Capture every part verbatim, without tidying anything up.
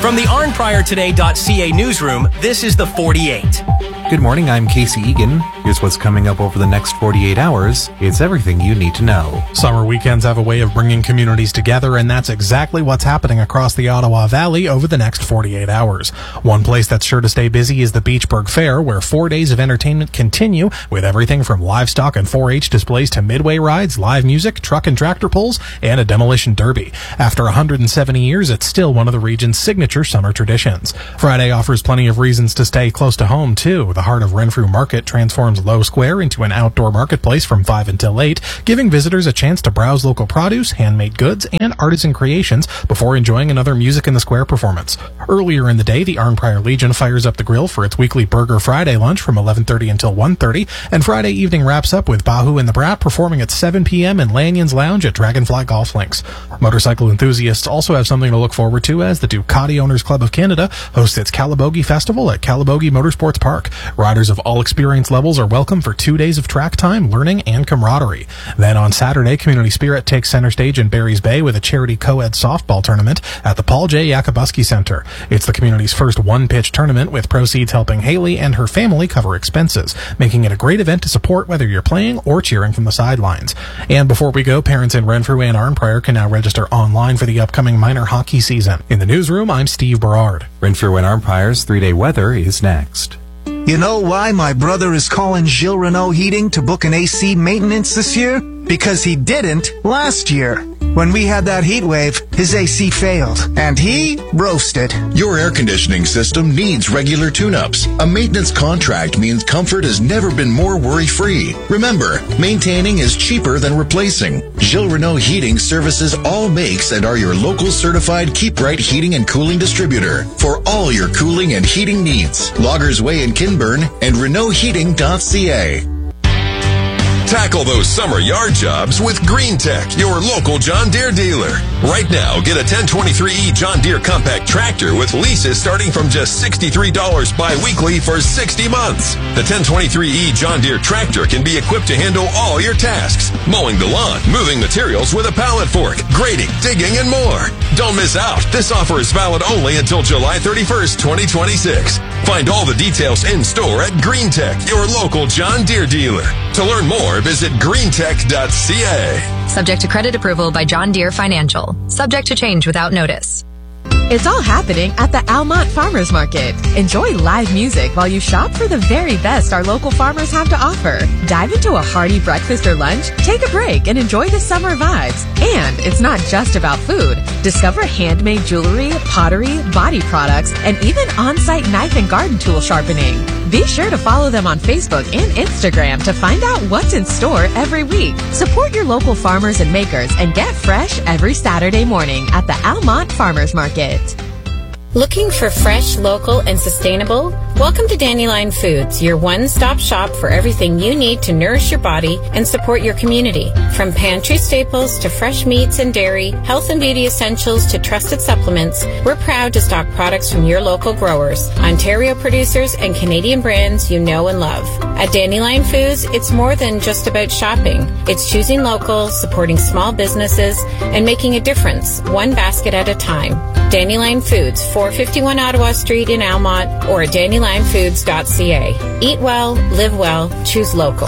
From the arn prior today dot c a newsroom, this is the forty-eight. Good morning, I'm Casey Egan. Here's what's coming up over the next forty-eight hours. It's everything you need to know. Summer weekends have a way of bringing communities together, and that's exactly what's happening across the Ottawa Valley over the next forty-eight hours. One place that's sure to stay busy is the Beachburg Fair, where four days of entertainment continue with everything from livestock and four H displays to midway rides, live music, truck and tractor pulls, and a demolition derby. After one hundred seventy years, it's still one of the region's signature summer traditions. Friday offers plenty of reasons to stay close to home, too. The heart of Renfrew Market transforms Low Square into an outdoor marketplace from five until eight, giving visitors a chance to browse local produce, handmade goods, and artisan creations before enjoying another Music in the Square performance. Earlier in the day, the Arnprior Legion fires up the grill for its weekly Burger Friday lunch from eleven thirty until one thirty, and Friday evening wraps up with Bahu and the Brat performing at seven p.m. in Lanyon's Lounge at Dragonfly Golf Links. Motorcycle enthusiasts also have something to look forward to as the Ducati Owners Club of Canada hosts its Calabogie Festival at Calabogie Motorsports Park. Riders of all experience levels are welcome for two days of track time, learning, and camaraderie. Then on Saturday, Community Spirit takes center stage in Barry's Bay with a charity co-ed softball tournament at the Paul J. Yakubuski Center. It's the community's first one-pitch tournament, with proceeds helping Haley and her family cover expenses, making it a great event to support whether you're playing or cheering from the sidelines. And before we go, parents in Renfrew and Arnprior can now register online for the upcoming minor hockey season. In the newsroom, I'm Steve Berard. Renfrew and Arnprior's three-day weather is next. You know why my brother is calling Gilles Renault Heating to book an A C maintenance this year? Because he didn't last year. When we had that heat wave, his A C failed, and he roasted. Your air conditioning system needs regular tune-ups. A maintenance contract means comfort has never been more worry-free. Remember, maintaining is cheaper than replacing. Gilles Renault Heating services all makes and are your local certified Keep Right heating and cooling distributor for all your cooling and heating needs. Loggers Way in Kinburn and Renault Heating dot c a. Tackle those summer yard jobs with Green Tech, your local John Deere dealer. Right now, get a ten twenty-three E John Deere compact tractor with leases starting from just sixty-three dollars bi-weekly for sixty months. The ten twenty-three E John Deere tractor can be equipped to handle all your tasks: mowing the lawn, moving materials with a pallet fork, grading, digging, and more. Don't miss out. This offer is valid only until July thirty-first, twenty twenty-six. Find all the details in store at Green Tech, your local John Deere dealer. To learn more, visit green tech dot c a. Subject to credit approval by John Deere Financial. Subject to change without notice. It's all happening at the Almont Farmers Market. Enjoy live music while you shop for the very best our local farmers have to offer. Dive into a hearty breakfast or lunch, take a break, and enjoy the summer vibes. And it's not just about food. Discover handmade jewelry, pottery, body products, and even on-site knife and garden tool sharpening. Be sure to follow them on Facebook and Instagram to find out what's in store every week. Support your local farmers and makers and get fresh every Saturday morning at the Almont Farmers Market. Looking for fresh, local, and sustainable? Welcome to Dandelion Foods, your one-stop shop for everything you need to nourish your body and support your community. From pantry staples to fresh meats and dairy, health and beauty essentials to trusted supplements, we're proud to stock products from your local growers, Ontario producers, and Canadian brands you know and love. At Dandelion Foods, it's more than just about shopping. It's choosing local, supporting small businesses, and making a difference, one basket at a time. Dandelion Foods, four fifty-one Ottawa Street in Almont, or at dandelion foods dot c a. Eat well, live well, choose local.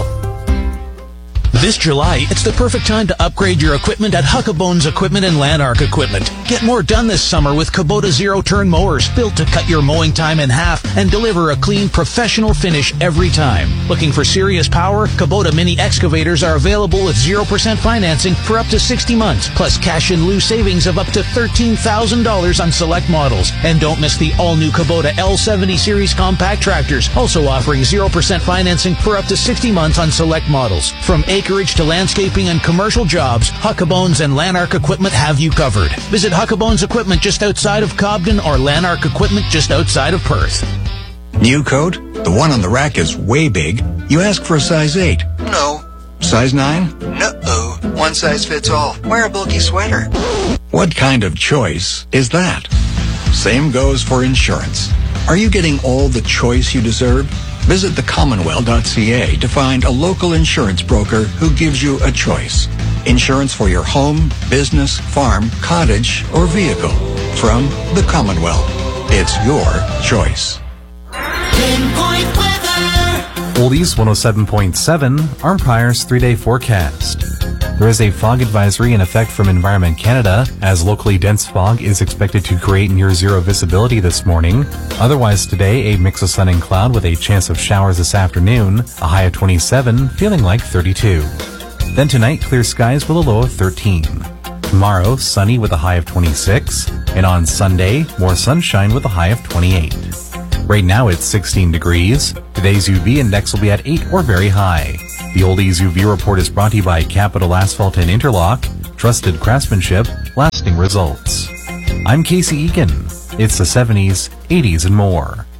This July, it's the perfect time to upgrade your equipment at Huckabones Equipment and Lanark Equipment. Get more done this summer with Kubota zero-turn mowers, built to cut your mowing time in half and deliver a clean, professional finish every time. Looking for serious power? Kubota mini excavators are available with zero percent financing for up to sixty months, plus cash in lieu savings of up to thirteen thousand dollars on select models. And don't miss the all-new Kubota L seventy series compact tractors, also offering zero percent financing for up to sixty months on select models. From acreage to landscaping and commercial jobs, Huckabones and Lanark Equipment have you covered. Visit Huckabones Equipment just outside of Cobden or Lanark Equipment just outside of Perth. New coat? The one on the rack is way big. You ask for a size eight. No. Size nine? No-oh. One size fits all. Wear a bulky sweater. What kind of choice is that? Same goes for insurance. Are you getting all the choice you deserve? Visit the commonwealth dot c a to find a local insurance broker who gives you a choice. Insurance for your home, business, farm, cottage, or vehicle from the Commonwealth. It's your choice. Pinpoint weather. Oldies one oh seven point seven, Armpire's three-day forecast. There is a fog advisory in effect from Environment Canada, as locally dense fog is expected to create near-zero visibility this morning. Otherwise today, a mix of sun and cloud with a chance of showers this afternoon, a high of twenty-seven, feeling like thirty-two. Then tonight, clear skies with a low of thirteen. Tomorrow, sunny with a high of twenty-six, and on Sunday, more sunshine with a high of twenty-eight. Right now it's sixteen degrees. Today's U V index will be at eight or very high. The Oldies U V report is brought to you by Capital Asphalt and Interlock. Trusted craftsmanship, lasting results. I'm Casey Egan. It's the seventies, eighties, and more.